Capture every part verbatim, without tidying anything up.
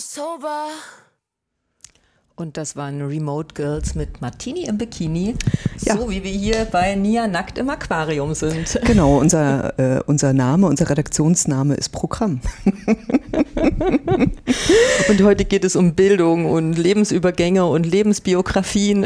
Sober. Und das waren Remote Girls mit Martini im Bikini, ja. So wie wir hier bei Nia nackt im Aquarium sind. Genau, unser, äh, unser Name, unser Redaktionsname ist Programm. Und heute geht es um Bildung und Lebensübergänge und Lebensbiografien.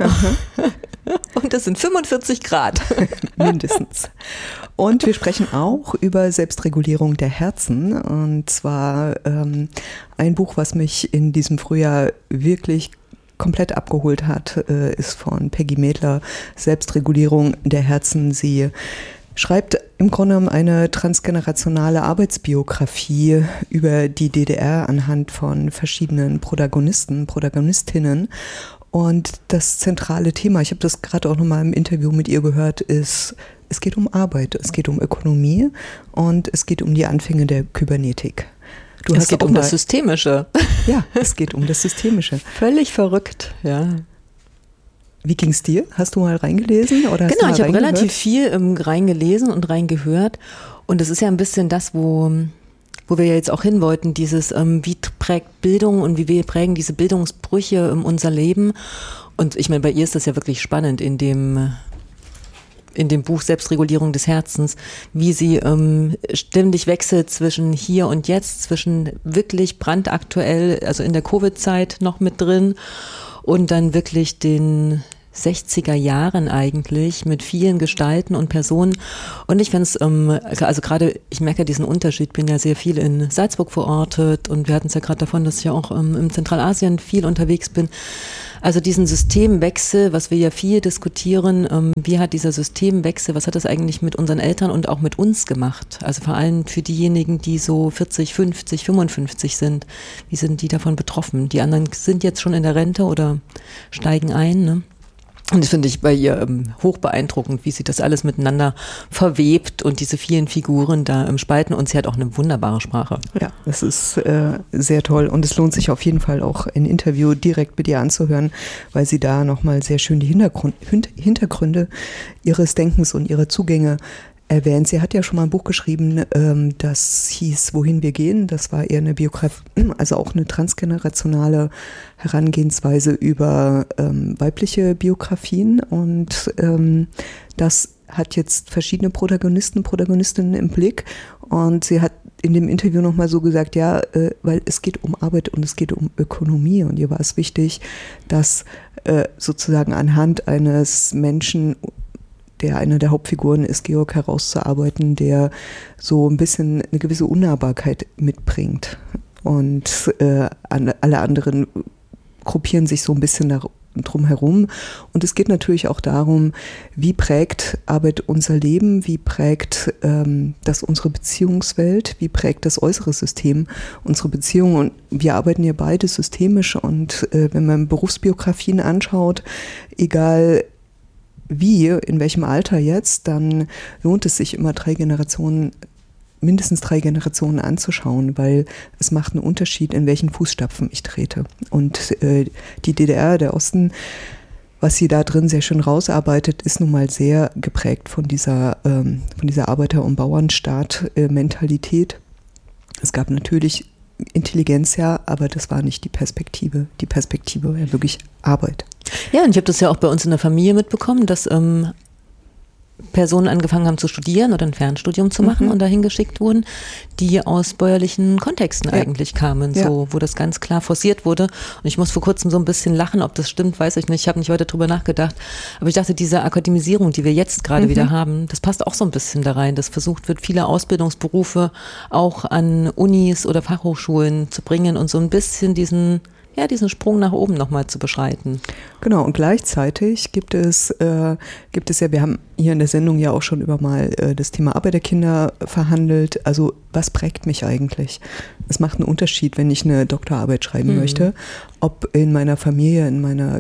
Und es sind fünfundvierzig Grad. Mindestens. Und wir sprechen auch über Selbstregulierung der Herzen. Und zwar ähm, ein Buch, was mich in diesem Frühjahr wirklich komplett abgeholt hat, äh, ist von Peggy Medler, Selbstregulierung der Herzen. Sie schreibt im Grunde genommen eine transgenerationale Arbeitsbiografie über die D D R anhand von verschiedenen Protagonisten, Protagonistinnen. Und das zentrale Thema, ich habe das gerade auch nochmal im Interview mit ihr gehört, ist, es geht um Arbeit, es geht um Ökonomie und es geht um die Anfänge der Kybernetik. Du es hast geht um mal, das Systemische. Ja, es geht um das Systemische. Völlig verrückt, ja. Wie ging es dir? Hast du mal reingelesen? Oder hast genau, du mal ich habe relativ viel ähm, reingelesen und reingehört. Und es ist ja ein bisschen das, wo, wo wir ja jetzt auch hin wollten, dieses, ähm, wie prägt Bildung und wie wir prägen diese Bildungsbrüche in unser Leben. Und ich meine, bei ihr ist das ja wirklich spannend in dem... in dem Buch Selbstregulierung des Herzens, wie sie ähm, ständig wechselt zwischen hier und jetzt, zwischen wirklich brandaktuell, also in der Covid-Zeit noch mit drin und dann wirklich den sechziger Jahren eigentlich mit vielen Gestalten und Personen. Und ich finde es, ähm, also gerade, ich merke ja diesen Unterschied, bin ja sehr viel in Salzburg verortet und wir hatten es ja gerade davon, dass ich ja auch ähm, im Zentralasien viel unterwegs bin. Also diesen Systemwechsel, was wir ja viel diskutieren, ähm, wie hat dieser Systemwechsel, was hat das eigentlich mit unseren Eltern und auch mit uns gemacht? Also vor allem für diejenigen, die so vierzig, fünfzig, fünfundfünfzig sind. Wie sind die davon betroffen? Die anderen sind jetzt schon in der Rente oder steigen ein, ne? Und das finde ich bei ihr ähm, hoch beeindruckend, wie sie das alles miteinander verwebt und diese vielen Figuren da im Spalten. Und sie hat auch eine wunderbare Sprache. Ja, das ist äh, sehr toll. Und es lohnt sich auf jeden Fall auch ein Interview direkt mit ihr anzuhören, weil sie da nochmal sehr schön die Hintergrund, Hintergründe ihres Denkens und ihre Zugänge erwähnt. Sie hat ja schon mal ein Buch geschrieben, ähm, das hieß Wohin wir gehen. Das war eher eine Biografie, also auch eine transgenerationale Herangehensweise über ähm, weibliche Biografien. Und ähm, das hat jetzt verschiedene Protagonisten, Protagonistinnen im Blick. Und sie hat in dem Interview nochmal so gesagt, ja, äh, weil es geht um Arbeit und es geht um Ökonomie. Und ihr war es wichtig, dass äh, sozusagen anhand eines Menschen, der einer der Hauptfiguren ist, Georg, herauszuarbeiten, der so ein bisschen eine gewisse Unnahbarkeit mitbringt. Und äh, alle anderen gruppieren sich so ein bisschen da, drum herum. Und es geht natürlich auch darum, wie prägt Arbeit unser Leben, wie prägt ähm, das unsere Beziehungswelt, wie prägt das äußere System unsere Beziehung. Und wir arbeiten ja beide systemisch. Und äh, wenn man Berufsbiografien anschaut, egal wie, in welchem Alter jetzt, dann lohnt es sich immer drei Generationen, mindestens drei Generationen anzuschauen, weil es macht einen Unterschied, in welchen Fußstapfen ich trete. Und äh, die D D R, der Osten, was sie da drin sehr schön rausarbeitet, ist nun mal sehr geprägt von dieser, ähm, von dieser Arbeiter- und Bauernstaat-Mentalität. Es gab natürlich Intelligenz, ja, aber das war nicht die Perspektive. Die Perspektive war ja wirklich Arbeit. Ja, und ich habe das ja auch bei uns in der Familie mitbekommen, dass ähm, Personen angefangen haben zu studieren oder ein Fernstudium zu machen mhm. und dahin geschickt wurden, die aus bäuerlichen Kontexten ja. eigentlich kamen, ja. so, wo das ganz klar forciert wurde. Und ich muss vor kurzem so ein bisschen lachen, ob das stimmt, weiß ich nicht. Ich habe nicht weiter drüber nachgedacht. Aber ich dachte, diese Akademisierung, die wir jetzt gerade mhm. wieder haben, das passt auch so ein bisschen da rein, dass versucht wird, viele Ausbildungsberufe auch an Unis oder Fachhochschulen zu bringen und so ein bisschen diesen ja, diesen Sprung nach oben nochmal zu beschreiten. Genau, und gleichzeitig gibt es, äh, gibt es ja, wir haben hier in der Sendung ja auch schon über mal äh, das Thema Arbeiterkinder verhandelt. Also was prägt mich eigentlich? Es macht einen Unterschied, wenn ich eine Doktorarbeit schreiben mhm. möchte, ob in meiner Familie, in meiner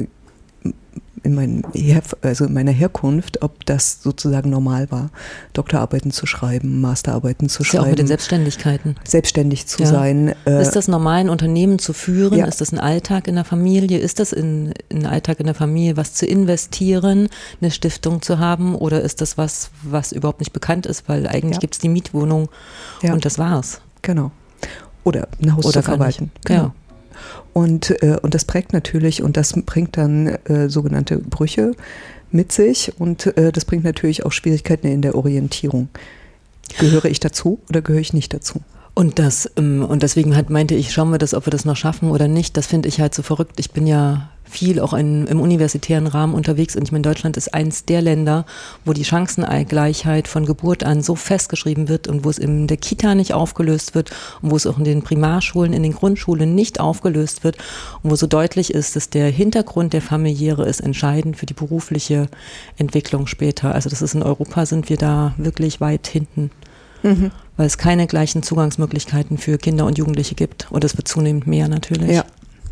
in, mein Her- also in meiner Herkunft, ob das sozusagen normal war, Doktorarbeiten zu schreiben, Masterarbeiten zu ist schreiben. Ja, auch mit den Selbstständigkeiten. Selbstständig zu ja. sein. Äh, ist das normal, ein Unternehmen zu führen? Ja. Ist das ein Alltag in der Familie? Ist das in, in Alltag in der Familie, was zu investieren, eine Stiftung zu haben? Oder ist das was, was überhaupt nicht bekannt ist, weil eigentlich ja. gibt es die Mietwohnung ja. und das war's. Genau. Oder ein Haus Oder zu verwalten. Genau. Ja. Und, äh, und das prägt natürlich und das bringt dann äh, sogenannte Brüche mit sich und äh, das bringt natürlich auch Schwierigkeiten in der Orientierung. Gehöre ich dazu oder gehöre ich nicht dazu? Und das, und deswegen halt meinte ich, schauen wir das, ob wir das noch schaffen oder nicht. Das finde ich halt so verrückt. Ich bin ja viel auch in, im universitären Rahmen unterwegs und ich meine, Deutschland ist eins der Länder, wo die Chancengleichheit von Geburt an so festgeschrieben wird und wo es in der Kita nicht aufgelöst wird und wo es auch in den Primarschulen, in den Grundschulen nicht aufgelöst wird und wo so deutlich ist, dass der Hintergrund der familiäre ist entscheidend für die berufliche Entwicklung später. Also das ist in Europa, sind wir da wirklich weit hinten. Mhm. Weil es keine gleichen Zugangsmöglichkeiten für Kinder und Jugendliche gibt. Und es wird zunehmend mehr natürlich. Ja.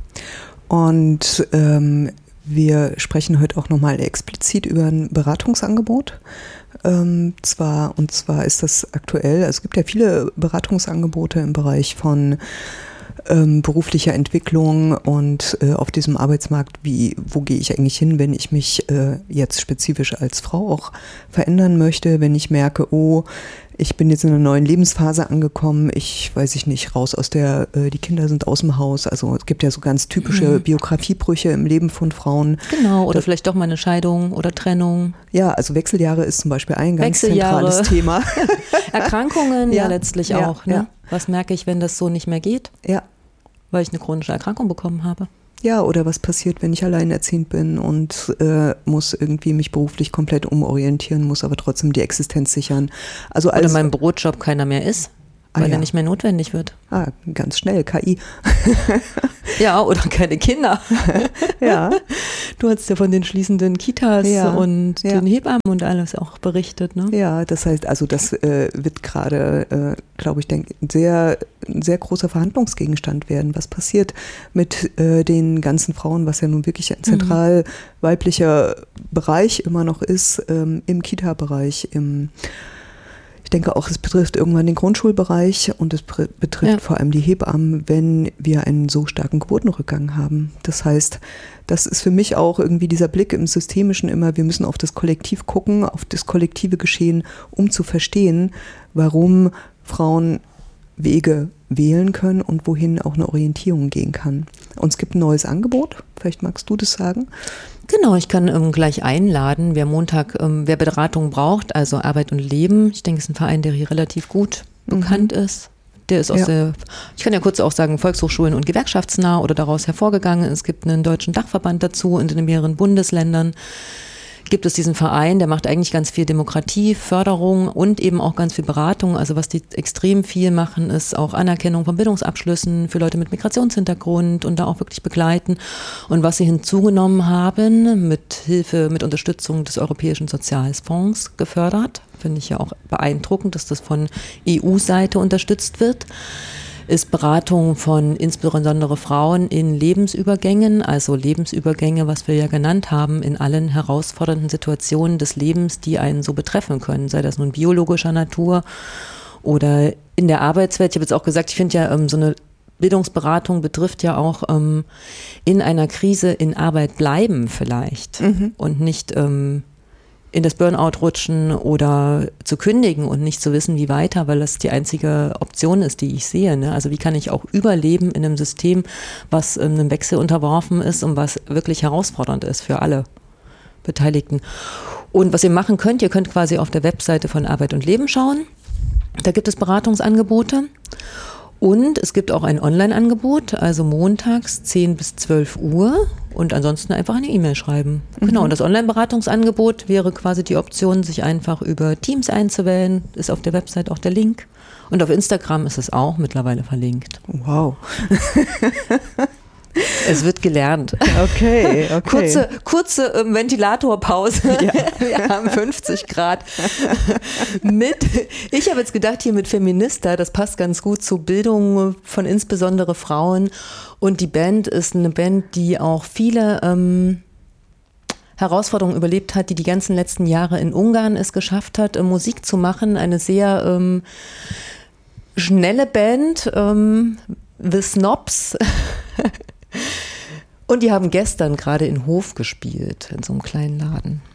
Und ähm, wir sprechen heute auch nochmal explizit über ein Beratungsangebot. Ähm, zwar, und zwar ist das aktuell, also es gibt ja viele Beratungsangebote im Bereich von ähm, beruflicher Entwicklung und äh, auf diesem Arbeitsmarkt, wie, wo gehe ich eigentlich hin, wenn ich mich äh, jetzt spezifisch als Frau auch verändern möchte, wenn ich merke, oh, ich bin jetzt in einer neuen Lebensphase angekommen, ich weiß ich nicht, raus aus der, äh, die Kinder sind aus dem Haus, also es gibt ja so ganz typische mhm. Biografiebrüche im Leben von Frauen. Genau, oder das, vielleicht doch mal eine Scheidung oder Trennung. Ja, also Wechseljahre ist zum Beispiel ein ganz zentrales Thema. Erkrankungen ja, ja letztlich ja, auch. Ne? Ja. Was merke ich, wenn das so nicht mehr geht? Ja. Weil ich eine chronische Erkrankung bekommen habe. Ja, oder was passiert, wenn ich alleinerziehend bin und äh, muss irgendwie mich beruflich komplett umorientieren, muss aber trotzdem die Existenz sichern. Also oder mein Brotjob keiner mehr ist, weil ah, ja. er nicht mehr notwendig wird. Ah, ganz schnell, K I. Ja, oder keine Kinder. Ja. Du hast ja von den schließenden Kitas ja. und ja. den Hebammen und alles auch berichtet, ne? Ja, das heißt, also das äh, wird gerade, äh, glaube ich, denk, sehr, sehr großer Verhandlungsgegenstand werden. Was passiert mit äh, den ganzen Frauen, was ja nun wirklich ein zentral mhm. weiblicher Bereich immer noch ist, ähm, im Kita-Bereich, im Ich denke auch, es betrifft irgendwann den Grundschulbereich und es betrifft ja. vor allem die Hebammen, wenn wir einen so starken Geburtenrückgang haben. Das heißt, das ist für mich auch irgendwie dieser Blick im Systemischen immer, wir müssen auf das Kollektiv gucken, auf das kollektive Geschehen, um zu verstehen, warum Frauen Wege wählen können und wohin auch eine Orientierung gehen kann. Und es gibt ein neues Angebot, vielleicht magst du das sagen? Genau, ich kann ähm, gleich einladen, wer Montag, ähm, wer Beratung braucht, also Arbeit und Leben. Ich denke, es ist ein Verein, der hier relativ gut mhm. bekannt ist. Der ist aus ja. der, ich kann ja kurz auch sagen, Volkshochschulen und gewerkschaftsnah oder daraus hervorgegangen. Es gibt einen deutschen Dachverband dazu und in mehreren Bundesländern gibt es diesen Verein, der macht eigentlich ganz viel Demokratie, Förderung und eben auch ganz viel Beratung. Also was die extrem viel machen, ist auch Anerkennung von Bildungsabschlüssen für Leute mit Migrationshintergrund und da auch wirklich begleiten. Und was sie hinzugenommen haben, mit Hilfe, mit Unterstützung des Europäischen Sozialfonds gefördert, finde ich ja auch beeindruckend, dass das von E U-Seite unterstützt wird, ist Beratung von insbesondere Frauen in Lebensübergängen, also Lebensübergänge, was wir ja genannt haben, in allen herausfordernden Situationen des Lebens, die einen so betreffen können, sei das nun biologischer Natur oder in der Arbeitswelt. Ich habe jetzt auch gesagt, ich finde ja ähm, so eine Bildungsberatung betrifft ja auch ähm, in einer Krise in Arbeit bleiben vielleicht mhm. und nicht ähm, in das Burnout rutschen oder zu kündigen und nicht zu wissen, wie weiter, weil das die einzige Option ist, die ich sehe. Ne? Also wie kann ich auch überleben in einem System, was einem Wechsel unterworfen ist und was wirklich herausfordernd ist für alle Beteiligten. Und was ihr machen könnt, ihr könnt quasi auf der Webseite von Arbeit und Leben schauen. Da gibt es Beratungsangebote. Und es gibt auch ein Online-Angebot, also montags zehn bis zwölf Uhr und ansonsten einfach eine E-Mail schreiben. Mhm. Genau, und das Online-Beratungsangebot wäre quasi die Option, sich einfach über Teams einzuwählen, ist auf der Website auch der Link. Und auf Instagram ist es auch mittlerweile verlinkt. Wow. Es wird gelernt. Okay, okay. Kurze, kurze ähm, Ventilatorpause. Ja. Wir haben fünfzig Grad. Mit, ich habe jetzt gedacht, hier mit Feminista, das passt ganz gut zu Bildung von insbesondere Frauen. Und die Band ist eine Band, die auch viele ähm, Herausforderungen überlebt hat, die die ganzen letzten Jahre in Ungarn es geschafft hat, äh, Musik zu machen. Eine sehr ähm, schnelle Band, ähm, The Snobs. Und die haben gestern gerade in Hof gespielt, in so einem kleinen Laden.